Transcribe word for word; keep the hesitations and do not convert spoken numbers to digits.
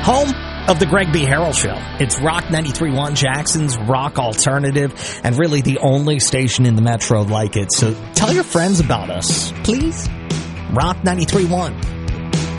Home of the Greg B. Harrell Show. It's Rock ninety-three point one, Jackson's rock alternative, and really the only station in the metro like it. So tell your friends about us, please. Rock ninety-three point one.